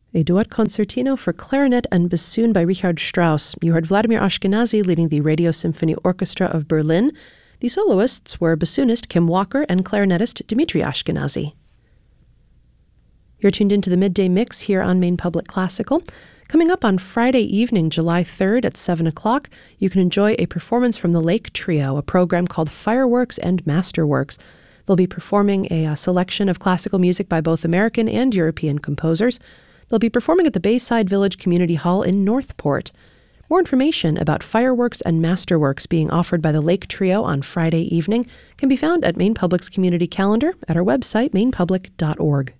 A duet concertino for clarinet and bassoon by Richard Strauss. You heard Vladimir Ashkenazy leading the Radio Symphony Orchestra of Berlin. The soloists were bassoonist Kim Walker and clarinetist Dmitri Ashkenazy. You're tuned into the Midday Mix here on Maine Public Classical. Coming up on Friday evening, July 3rd at 7 o'clock, you can enjoy a performance from the Lake Trio, a program called Fireworks and Masterworks. They'll be performing a selection of classical music by both American and European composers. They'll be performing at the Bayside Village Community Hall in Northport. More information about Fireworks and Masterworks being offered by the Lake Trio on Friday evening can be found at Maine Public's community calendar at our website, mainepublic.org.